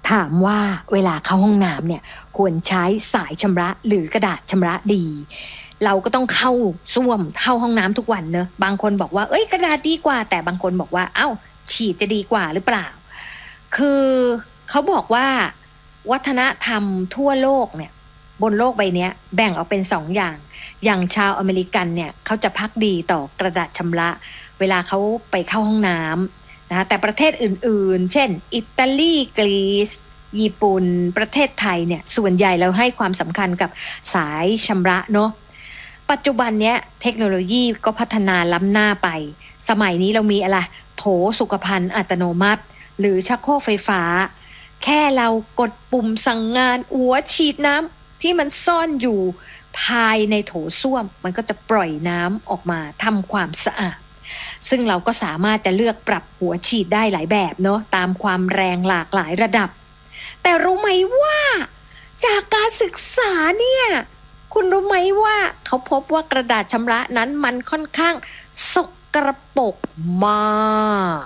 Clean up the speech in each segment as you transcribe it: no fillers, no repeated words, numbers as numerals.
ถามว่าเวลาเข้าห้องน้ำเนี่ยควรใช้สายชำระหรือกระดาษชำระดี เราก็ต้องเข้าห้องน้ำทุกวันเนอะบางคนบอกว่าเอ้ยกระดาษดีกว่าแต่บางคนบอกว่าเอ้าฉีดจะดีกว่าหรือเปล่าคือเขาบอกว่าวัฒนธรรมทั่วโลกเนี่ยบนโลกใบนี้แบ่งออกเป็น2 อย่างชาวอเมริกันเนี่ยเขาจะภักดีต่อกระดาษชำระเวลาเขาไปเข้าห้องน้ำนะแต่ประเทศอื่นๆเช่นอิตาลีกรีซญี่ปุ่นประเทศไทยเนี่ยส่วนใหญ่เราให้ความสำคัญกับสายชำระเนาะปัจจุบันเนี้ยเทคโนโลยีก็พัฒนาล้ำหน้าไปสมัยนี้เรามีอะไรโถสุขภัณฑ์อัตโนมัติหรือชักโครกไฟฟ้าแค่เรากดปุ่มสั่งงานฉีดน้ำที่มันซ่อนอยู่ภายในโถส้วมมันก็จะปล่อยน้ำออกมาทำความสะอาดซึ่งเราก็สามารถจะเลือกปรับหัวฉีดได้หลายแบบเนาะตามความแรงหลากหลายระดับแต่รู้ไหมว่าจากการศึกษาเนี่ยคุณรู้ไหมว่าเขาพบว่ากระดาษชำระนั้นมันค่อนข้างสกปรกมาก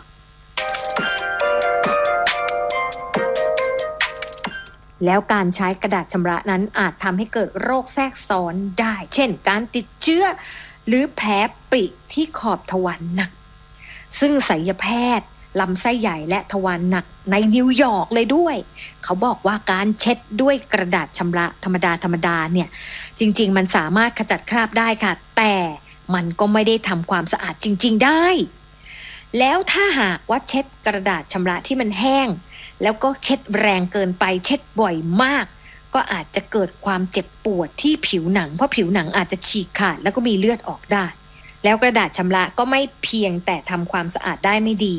แล้วการใช้กระดาษชำระนั้นอาจทำให้เกิดโรคแทรกซ้อนได้เช่นการติดเชื้อหรือแผลปริที่ขอบทวารหนักซึ่งศัลยแพทย์ลำไส้ใหญ่และทวารหนักในนิวยอร์กเลยด้วยเขาบอกว่าการเช็ดด้วยกระดาษชำระธรรมดาเนี่ยจริงๆมันสามารถขจัดคราบได้ค่ะแต่มันก็ไม่ได้ทำความสะอาดจริงๆได้แล้วถ้าหากว่าเช็ดกระดาษชำระที่มันแห้งแล้วก็เช็ดแรงเกินไปเช็ดบ่อยมากก็อาจจะเกิดความเจ็บปวดที่ผิวหนังเพราะผิวหนังอาจจะฉีกขาดแล้วก็มีเลือดออกได้แล้วกระดาษชำระก็ไม่เพียงแต่ทำความสะอาดได้ไม่ดี